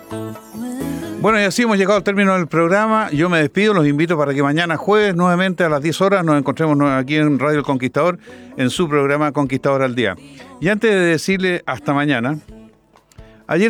Bueno, y así hemos llegado al término del programa. Yo me despido, los invito para que mañana jueves, nuevamente a las 10 horas, nos encontremos aquí en Radio El Conquistador, en su programa Conquistador al Día. Y antes de decirle hasta mañana, ayer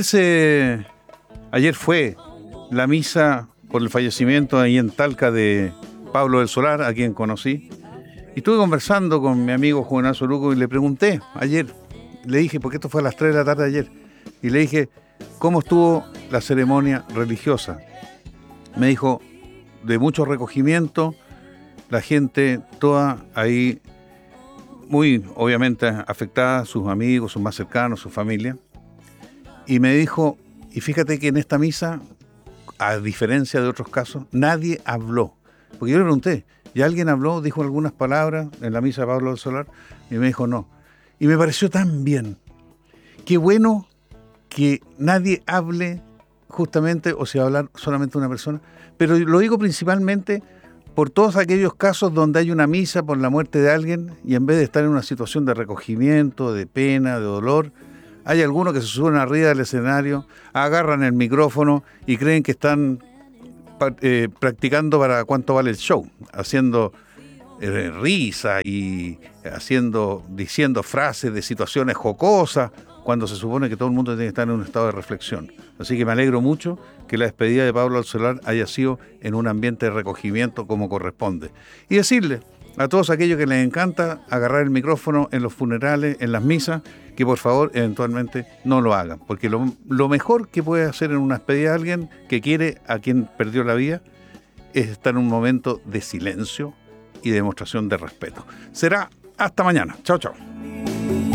fue la misa por el fallecimiento ahí en Talca de Pablo del Solar, a quien conocí. Y estuve conversando con mi amigo Juvenazo Luco y le pregunté ayer, le dije, porque esto fue a las 3 de la tarde ayer, y le dije, ¿cómo estuvo la ceremonia religiosa? Me dijo, de mucho recogimiento, la gente toda ahí, muy obviamente afectada, sus amigos, sus más cercanos, su familia. Y me dijo, y fíjate que en esta misa, a diferencia de otros casos, nadie habló. Porque yo le pregunté, ¿y alguien habló, dijo algunas palabras en la misa de Pablo del Solar? Y me dijo, no. Y me pareció tan bien. Qué bueno que nadie hable justamente, o sea, hablar solamente una persona, pero lo digo principalmente por todos aquellos casos donde hay una misa por la muerte de alguien y en vez de estar en una situación de recogimiento, de pena, de dolor, hay algunos que se suben arriba del escenario, agarran el micrófono y creen que están practicando para cuánto vale el show, haciendo risa y diciendo frases de situaciones jocosas, cuando se supone que todo el mundo tiene que estar en un estado de reflexión. Así que me alegro mucho que la despedida de Pablo del Solar haya sido en un ambiente de recogimiento como corresponde. Y decirle a todos aquellos que les encanta agarrar el micrófono en los funerales, en las misas, que por favor eventualmente no lo hagan, porque lo mejor que puede hacer en una despedida de alguien que quiere a quien perdió la vida es estar en un momento de silencio y de demostración de respeto. Será hasta mañana. Chao, chao.